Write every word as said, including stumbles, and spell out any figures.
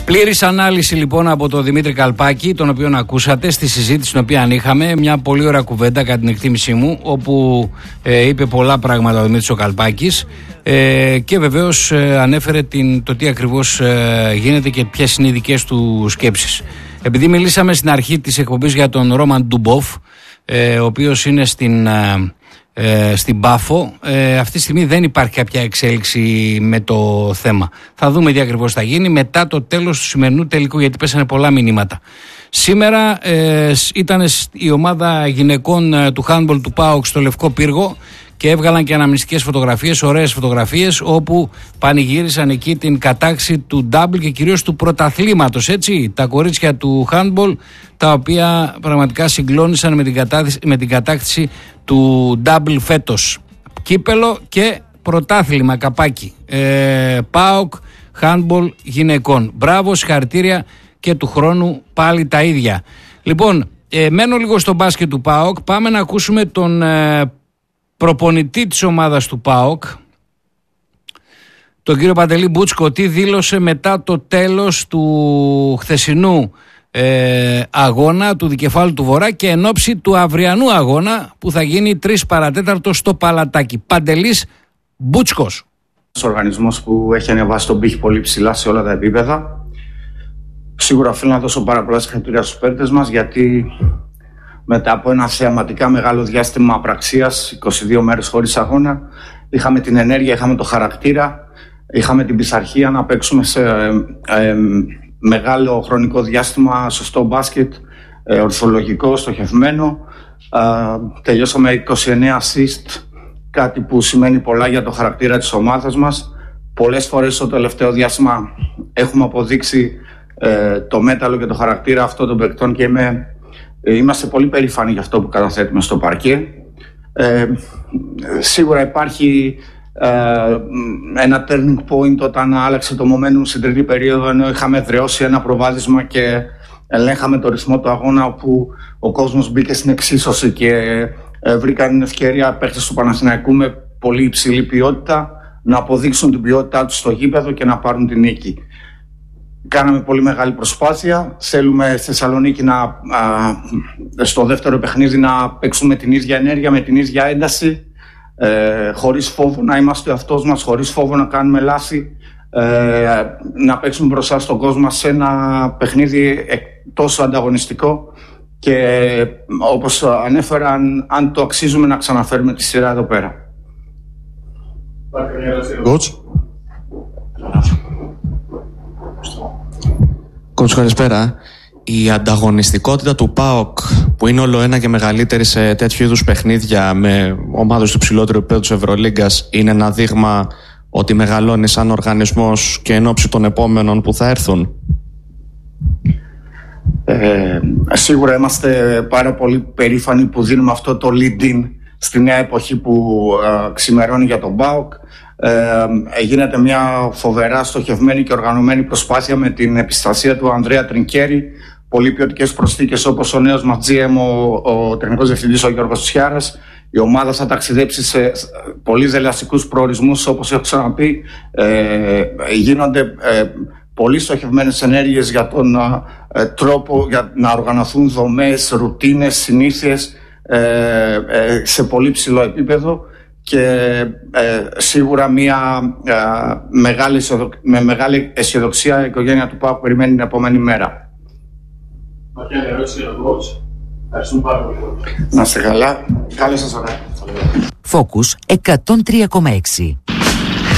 Πλήρης ανάλυση λοιπόν από τον Δημήτρη Καλπάκη, τον οποίον ακούσατε στη συζήτηση την οποία είχαμε. Μια πολύ ωραία κουβέντα κατά την εκτίμησή μου, όπου ε, είπε πολλά πράγματα ο Δημήτρης ο Καλπάκης ε, και βεβαίως ε, ανέφερε την, το τι ακριβώς ε, γίνεται και ποιες είναι οι δικές του σκέψεις. Επειδή μιλήσαμε στην αρχή της εκπομπής για τον Ρόμαν Ντουμπόφ, ε, ο οποίος είναι στην... Ε, Ε, στην Πάφο, ε, αυτή τη στιγμή δεν υπάρχει κάποια εξέλιξη με το θέμα. Θα δούμε τι ακριβώς θα γίνει μετά το τέλος του σημερινού τελικού, γιατί πέσανε πολλά μηνύματα. Σήμερα ε, ήταν η ομάδα γυναικών ε, του handball του ΠΑΟΚ στο Λευκό Πύργο και έβγαλαν και αναμνηστικές φωτογραφίες, ωραίες φωτογραφίες, όπου πανηγύρισαν εκεί την κατάκτηση του double και κυρίως του πρωταθλήματος, έτσι, τα κορίτσια του handball, τα οποία πραγματικά συγκλώνησαν με την κατάκτηση, με την κατάκτηση του double φέτος. Κύπελο και πρωτάθλημα, καπάκι. Ε, ΠΑΟΚ handball γυναικών. Μπράβο, συγχαρητήρια και του χρόνου πάλι τα ίδια. Λοιπόν, ε, μένω λίγο στο μπάσκετ του ΠΑΟΚ. Πάμε να ακούσουμε τον ε, προπονητή της ομάδας του ΠΑΟΚ, τον κύριο Παντελή Μπούτσκο, τι δήλωσε μετά το τέλος του χθεσινού ε, αγώνα του Δικεφάλου του Βορρά και εν ώψη του αυριανού αγώνα που θα γίνει τρεις παρατέταρτο στο Παλατάκι. Παντελής Μπούτσκος. Ο οργανισμός που έχει ανεβάσει τον πύχη πολύ ψηλά σε όλα τα επίπεδα. Σίγουρα οφείλω να δώσω πάρα πολλά συγχαρητήρια στους παίκτες μας, γιατί μετά από ένα θεαματικά μεγάλο διάστημα απραξίας, είκοσι δύο μέρες χωρίς αγώνα, είχαμε την ενέργεια, είχαμε το χαρακτήρα, είχαμε την πειθαρχία να παίξουμε σε ε, ε, μεγάλο χρονικό διάστημα σωστό μπάσκετ, ε, ορθολογικό, στοχευμένο. Ε, τελειώσαμε είκοσι εννέα assist, κάτι που σημαίνει πολλά για το χαρακτήρα της ομάδας μας. Πολλές φορές στο τελευταίο διάστημα έχουμε αποδείξει ε, το μέταλλο και το χαρακτήρα αυτών των παικτών και είμαι, ε, είμαστε πολύ περήφανοι για αυτό που καταθέτουμε στο παρκέ. Ε, σίγουρα υπάρχει ε, ένα turning point όταν άλλαξε το momentum στην τρίτη περίοδο, ενώ είχαμε εδραιώσει ένα προβάδισμα και ελέγχαμε το ρυθμό του αγώνα, όπου ο κόσμος μπήκε στην εξίσωση και ε, βρήκαν την ευκαιρία παίκτες του Παναθηναϊκού με πολύ υψηλή ποιότητα να αποδείξουν την ποιότητά τους στο γήπεδο και να πάρουν την νίκη. Κάναμε πολύ μεγάλη προσπάθεια. Θέλουμε στη Θεσσαλονίκη να, α, στο δεύτερο παιχνίδι να παίξουμε την ίδια ενέργεια, με την ίδια ένταση, ε, χωρίς φόβο να είμαστε ο εαυτός μας, χωρίς φόβο να κάνουμε λάθη, ε, να παίξουμε μπροστά στον κόσμο σε ένα παιχνίδι τόσο ανταγωνιστικό και όπως ανέφερα, αν, αν το αξίζουμε, να ξαναφέρουμε τη σειρά εδώ πέρα. Coach. Coach, καλησπέρα. Η ανταγωνιστικότητα του ΠΑΟΚ, που είναι όλο ένα και μεγαλύτερη σε τέτοιου είδους παιχνίδια με ομάδες του ψηλότερου επίπεδου της Ευρωλίγκας, είναι ένα δείγμα ότι μεγαλώνει σαν οργανισμός και εν ώψη των επόμενων που θα έρθουν? Ε, σίγουρα είμαστε πάρα πολύ περήφανοι που δίνουμε αυτό το lead-in στη νέα εποχή που ε, ξημερώνει για τον ΠΑΟΚ. Ε, γίνεται μια φοβερά στοχευμένη και οργανωμένη προσπάθεια με την επιστασία του Ανδρέα Τρινκέρη, πολύ ποιοτικές προσθήκες όπως ο νέος μας τζι εμ, ο, ο τεχνικός διευθυντής ο Γιώργος Τσιάρας. Η ομάδα θα ταξιδέψει σε πολύ δελεαστικούς προορισμούς, όπως έχω ξαναπεί. Ε, γίνονται ε, πολύ στοχευμένες ενέργειες για τον ε, τρόπο για να οργανωθούν δομές, ρουτίνες, συνήθειες ε, ε, σε πολύ ψηλό επίπεδο. Και ε, σίγουρα μια ε, μεγάλη, με μεγάλη αισιοδοξία η οικογένεια του ΠΑΟΚ περιμένει την επόμενη μέρα. Ματιά, ερώτηση για τον coach. Ευχαριστούμε πάρα πολύ. Να είστε καλά. Καλή σας ώρα. Focus εκατόν τρία κόμμα έξι.